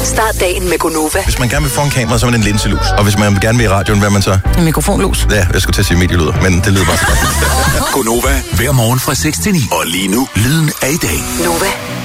Start dagen med Gonova. Hvis man gerne vil få en kamera, så er man en linselus. Og hvis man gerne vil i radioen, hvad er man så? En mikrofonlus. Ja, jeg skulle til at sige medielyder, men det lyder bare så godt. Gonova, hver morgen fra 6 til 9. Og lige nu, lyden af i dag. Nova.